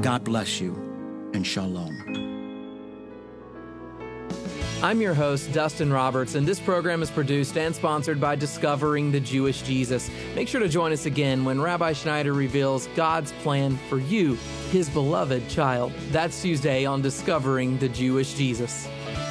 God bless you, and shalom. I'm your host, Dustin Roberts, and this program is produced and sponsored by Discovering the Jewish Jesus. Make sure to join us again when Rabbi Schneider reveals God's plan for you, his beloved child. That's Tuesday on Discovering the Jewish Jesus.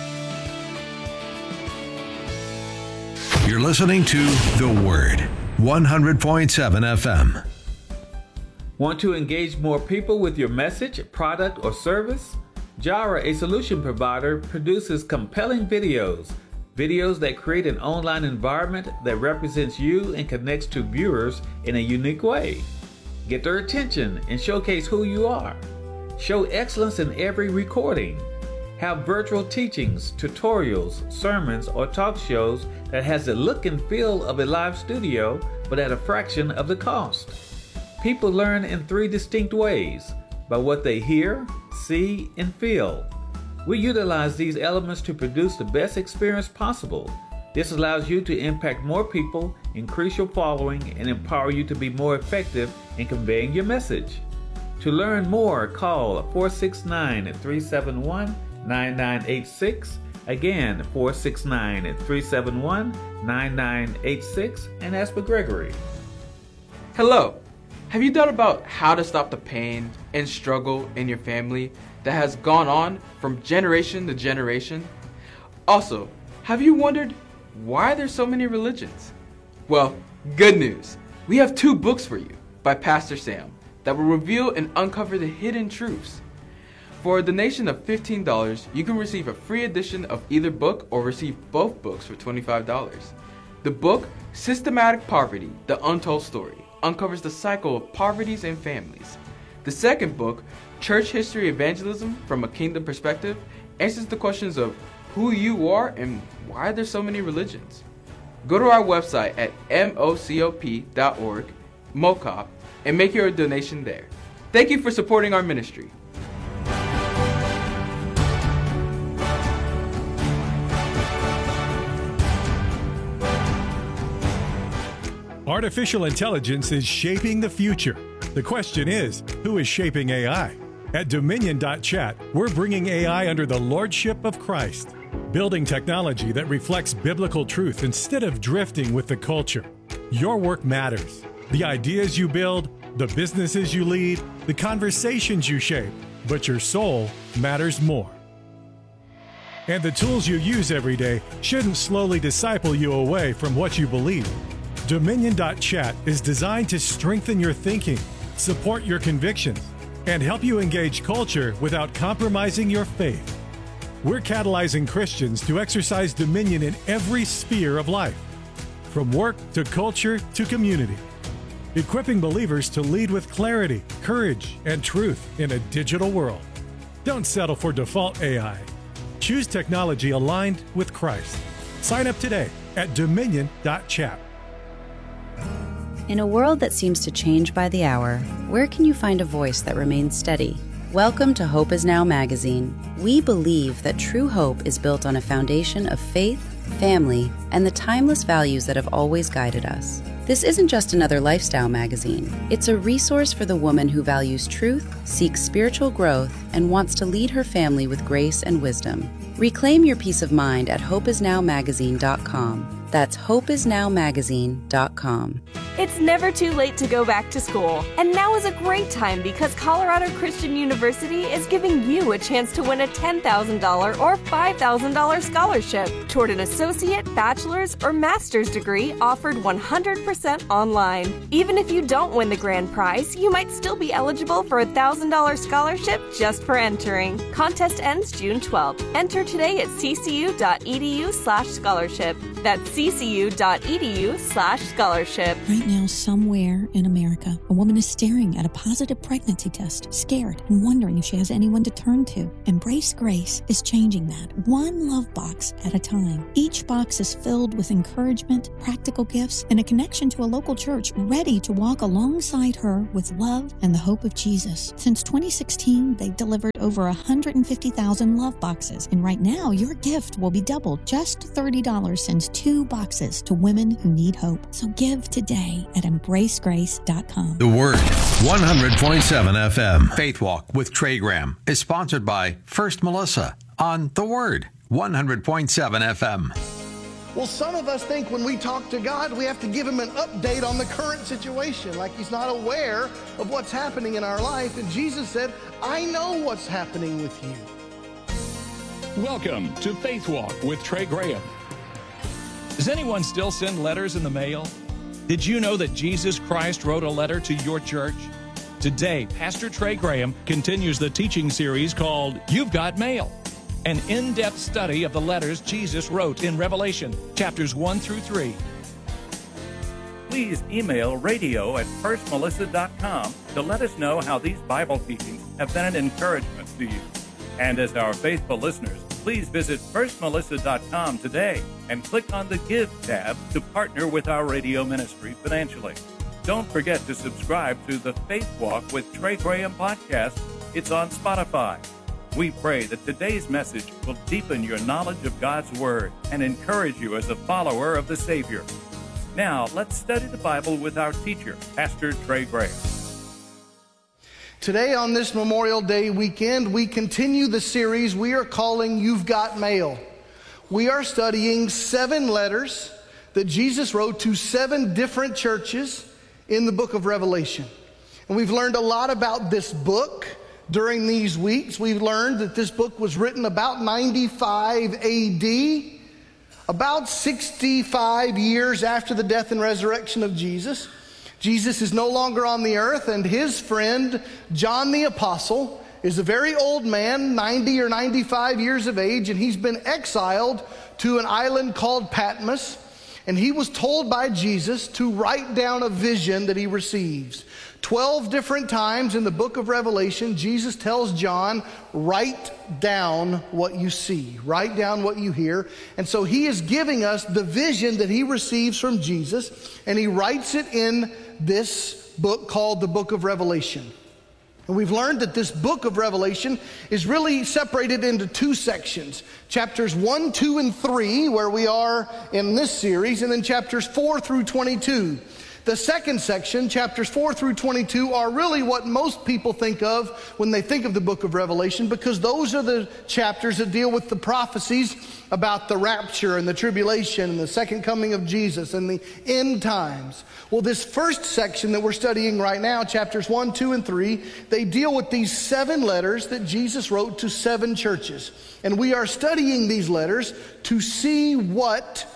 You're listening to The Word, 100.7 FM. Want to engage more people with your message, product, or service? Jara, a solution provider, produces compelling videos that create an online environment that represents you and connects to viewers in a unique way. Get their attention and showcase who you are. Show excellence in every recording. Have virtual teachings, tutorials, sermons, or talk shows that has the look and feel of a live studio, but at a fraction of the cost. People learn in 3 distinct ways: by what they hear, see, and feel. We utilize these elements to produce the best experience possible. This allows you to impact more people, increase your following, and empower you to be more effective in conveying your message. To learn more, call 469-371-9986. Again, 469-371-9986, and ask for Gregory. Hello. Have you thought about how to stop the pain and struggle in your family that has gone on from generation to generation? Also, have you wondered why there's so many religions? Well, good news. We have 2 books for you by Pastor Sam that will reveal and uncover the hidden truths. For a donation of $15, you can receive a free edition of either book or receive both books for $25. The book, Systematic Poverty, The Untold Story, uncovers the cycle of poverties and families. The second book, Church History Evangelism from a Kingdom Perspective, answers the questions of who you are and why there's so many religions. Go to our website at mocop.org, MOCOP, and make your donation there. Thank you for supporting our ministry. Artificial intelligence is shaping the future. The question is, who is shaping AI? At Dominion.chat, we're bringing AI under the lordship of Christ, building technology that reflects biblical truth instead of drifting with the culture. Your work matters. The ideas you build, the businesses you lead, the conversations you shape, but your soul matters more. And the tools you use every day shouldn't slowly disciple you away from what you believe. Dominion.chat is designed to strengthen your thinking, support your convictions, and help you engage culture without compromising your faith. We're catalyzing Christians to exercise dominion in every sphere of life, from work to culture to community, equipping believers to lead with clarity, courage, and truth in a digital world. Don't settle for default AI. Choose technology aligned with Christ. Sign up today at Dominion.chat. In a world that seems to change by the hour, where can you find a voice that remains steady? Welcome to Hope Is Now magazine. We believe that true hope is built on a foundation of faith, family, and the timeless values that have always guided us. This isn't just another lifestyle magazine. It's a resource for the woman who values truth, seeks spiritual growth, and wants to lead her family with grace and wisdom. Reclaim your peace of mind at hopeisnowmagazine.com. That's hopeisnowmagazine.com. It's never too late to go back to school, and now is a great time because Colorado Christian University is giving you a chance to win a $10,000 or $5,000 scholarship toward an associate, bachelor's, or master's degree offered 100% online. Even if you don't win the grand prize, you might still be eligible for a $1,000 scholarship just for entering. Contest ends June 12th. Enter today at ccu.edu/scholarship. That's ccu.edu/scholarship. Right now, somewhere in America, a woman is staring at a positive pregnancy test, scared and wondering if she has anyone to turn to. Embrace Grace is changing that, one love box at a time. Each box is filled with encouragement, practical gifts, and a connection to a local church ready to walk alongside her with love and the hope of Jesus. Since 2016, they've delivered over 150,000 love boxes, and right now, your gift will be doubled, just $30 since 2 boxes to women who need hope. So give today at embracegrace.com. The Word, 100.7 FM. Faith Walk with Trey Graham is sponsored by First Melissa on The Word, 100.7 FM. Well, some of us think when we talk to God, we have to give him an update on the current situation, like he's not aware of what's happening in our life. And Jesus said, I know what's happening with you. Welcome to Faith Walk with Trey Graham. Does anyone still send letters in the mail? Did you know that Jesus Christ wrote a letter to your church? Today, Pastor Trey Graham continues the teaching series called You've Got Mail, an in-depth study of the letters Jesus wrote in Revelation, chapters 1 through 3. Please email radio@firstmelissa.com to let us know how these Bible teachings have been an encouragement to you. And as our faithful listeners, please visit firstmelissa.com today and click on the Give tab to partner with our radio ministry financially. Don't forget to subscribe to the Faith Walk with Trey Graham podcast. It's on Spotify. We pray that today's message will deepen your knowledge of God's Word and encourage you as a follower of the Savior. Now, let's study the Bible with our teacher, Pastor Trey Graham. Today on this Memorial Day weekend, we continue the series we are calling You've Got Mail. We are studying 7 letters that Jesus wrote to 7 different churches in the book of Revelation. And we've learned a lot about this book during these weeks. We've learned that this book was written about 95 AD, about 65 years after the death and resurrection of Jesus. Jesus is no longer on the earth, and his friend, John the Apostle, is a very old man, 90 or 95 years of age, and he's been exiled to an island called Patmos, and he was told by Jesus to write down a vision that he receives. 12 different times in the book of Revelation, Jesus tells John, write down what you see, write down what you hear. And so he is giving us the vision that he receives from Jesus, and he writes it in this book called the book of Revelation. And we've learned that this book of Revelation is really separated into 2 sections. Chapters 1, 2, and 3, where we are in this series, and then chapters 4 through 22. The second section, chapters 4 through 22, are really what most people think of when they think of the book of Revelation, because those are the chapters that deal with the prophecies about the rapture and the tribulation and the second coming of Jesus and the end times. Well, this first section that we're studying right now, chapters 1, 2, and 3, they deal with these 7 letters that Jesus wrote to 7 churches. And we are studying these letters to see what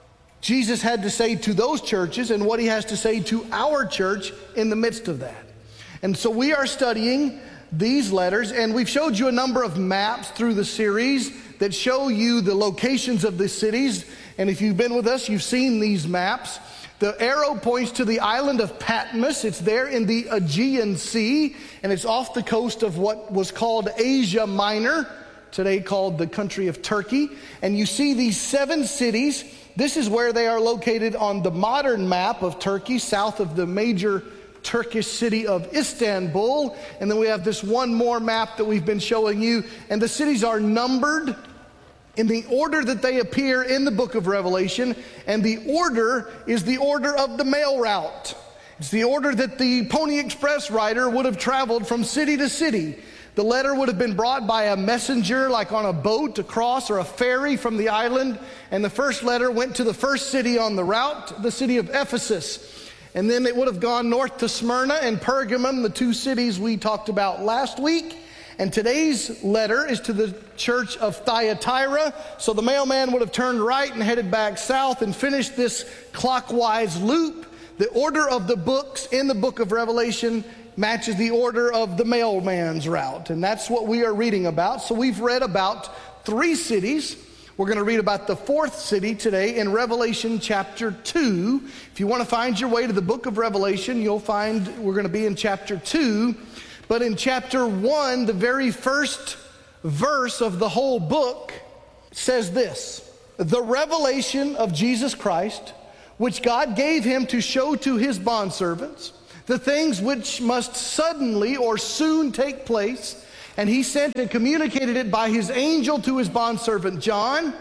Jesus had to say to those churches and what he has to say to our church in the midst of that. And so we are studying these letters, and we've showed you a number of maps through the series that show you the locations of the cities. And if you've been with us, you've seen these maps. The arrow points to the island of Patmos. It's there in the Aegean Sea, and it's off the coast of what was called Asia Minor, today called the country of Turkey. And you see these 7 cities. This is where they are located on the modern map of Turkey, south of the major Turkish city of Istanbul. And then we have this one more map that we've been showing you. And the cities are numbered in the order that they appear in the book of Revelation. And the order is the order of the mail route. It's the order that the Pony Express rider would have traveled from city to city. The letter would have been brought by a messenger, like on a boat across, or a ferry from the island. And the first letter went to the first city on the route, the city of Ephesus. And then it would have gone north to Smyrna and Pergamum, the 2 cities we talked about last week. And today's letter is to the church of Thyatira. So the mailman would have turned right and headed back south and finished this clockwise loop. The order of the books in the book of Revelation matches the order of the mailman's route. And that's what we are reading about. So we've read about 3 cities. We're going to read about the 4th city today in Revelation chapter 2. If you want to find your way to the book of Revelation, you'll find we're going to be in chapter 2. But in chapter 1, the very first verse of the whole book says this: the revelation of Jesus Christ, which God gave him to show to his bondservants, the things which must suddenly or soon take place, and he sent and communicated it by his angel to his bondservant John,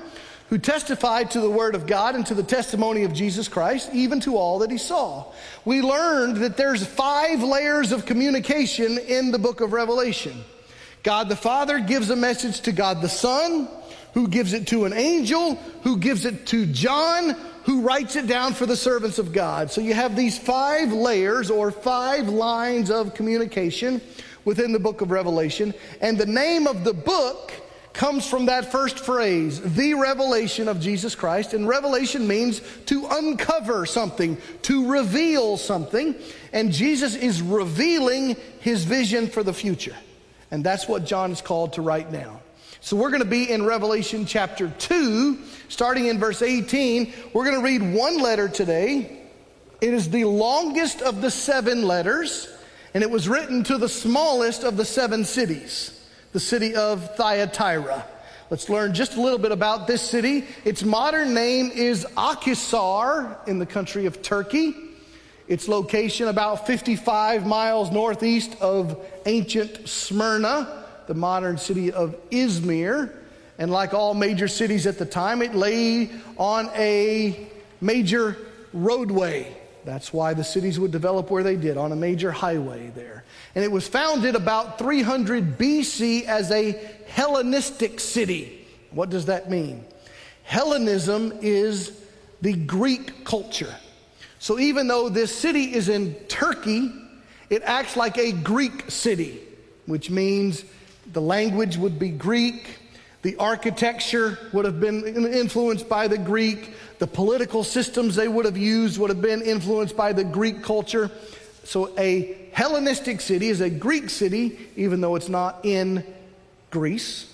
who testified to the word of God and to the testimony of Jesus Christ, even to all that he saw. We learned that there's 5 layers of communication in the book of Revelation. God the Father gives a message to God the Son, who gives it to an angel, who gives it to John, who writes it down for the servants of God. So you have these 5 layers or 5 lines of communication within the book of Revelation. And the name of the book comes from that first phrase, the revelation of Jesus Christ. And revelation means to uncover something, to reveal something. And Jesus is revealing his vision for the future. And that's what John is called to write now. So we're going to be in Revelation chapter 2, starting in verse 18. We're going to read one letter today. It is the longest of the 7 letters, and it was written to the smallest of the 7 cities. The city of Thyatira. Let's learn just a little bit about this city. Its modern name is Akhisar in the country of Turkey. Its location about 55 miles northeast of ancient Smyrna, the modern city of Izmir. And like all major cities at the time, it lay on a major roadway. That's why the cities would develop where they did, on a major highway there. And it was founded about 300 BC as a Hellenistic city. What does that mean? Hellenism is the Greek culture. So even though this city is in Turkey, it acts like a Greek city, which means the language would be Greek, the architecture would have been influenced by the Greek, the political systems they would have used would have been influenced by the Greek culture. So a Hellenistic city is a Greek city, even though it's not in Greece.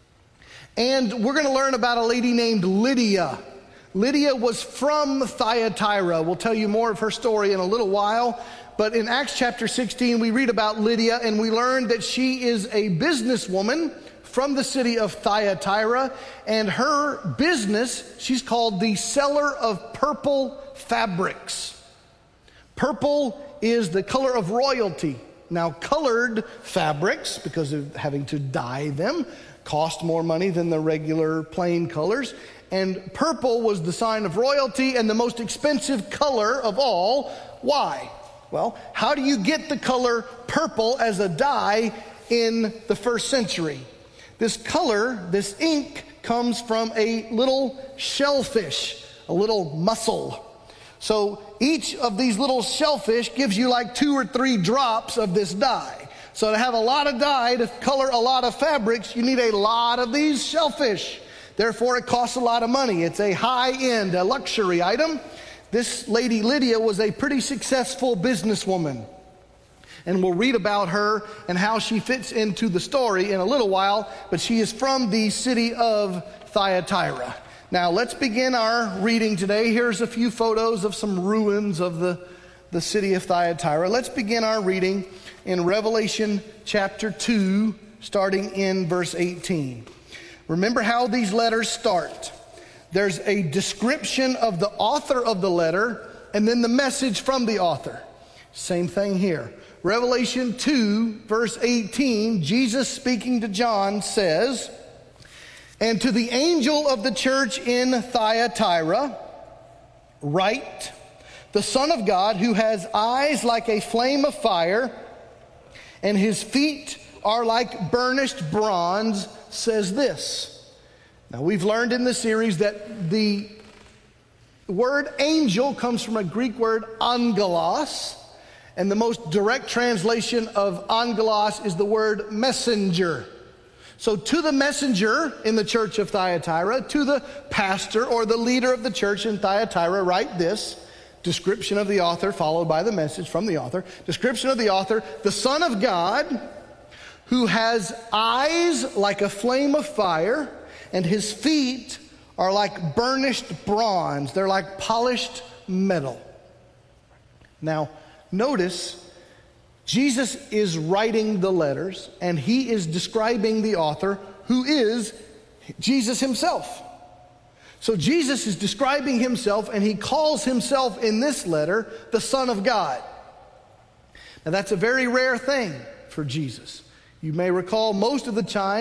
And we're going to learn about a lady named Lydia. Lydia was from Thyatira. We'll tell you more of her story in a little while. But in Acts chapter 16, we read about Lydia, and we learn that she is a businesswoman from the city of Thyatira. And her business, she's called the seller of purple fabrics. Purple is the color of royalty. Now, colored fabrics, because of having to dye them, cost more money than the regular plain colors. And purple was the sign of royalty and the most expensive color of all. Why? Well, how do you get the color purple as a dye in the first century? This color, this ink, comes from a little shellfish, a little mussel. So each of these little shellfish gives you like 2 or 3 drops of this dye. So to have a lot of dye to color a lot of fabrics, you need a lot of these shellfish. Therefore, it costs a lot of money. It's a high-end, a luxury item. This lady Lydia was a pretty successful businesswoman. And we'll read about her and how she fits into the story in a little while. But she is from the city of Thyatira. Now, let's begin our reading today. Here's a few photos of some ruins of the city of Thyatira. Let's begin our reading in Revelation chapter 2, starting in verse 18. Remember how these letters start. There's a description of the author of the letter, and then the message from the author. Same thing here. Revelation 2, verse 18, Jesus speaking to John says, "And to the angel of the church in Thyatira, write, the Son of God, who has eyes like a flame of fire, and his feet are like burnished bronze, says this." Now, we've learned in this series that the word angel comes from a Greek word angelos, and the most direct translation of angelos is the word messenger. So to the messenger in the church of Thyatira, to the pastor or the leader of the church in Thyatira, write this description of the author, followed by the message from the author. Description of the author, the Son of God, who has eyes like a flame of fire, and his feet are like burnished bronze. They're like polished metal. Now, notice Jesus is writing the letters, and he is describing the author, who is Jesus himself. So Jesus is describing himself, and he calls himself in this letter the Son of God. Now, that's a very rare thing for Jesus. You may recall most of the time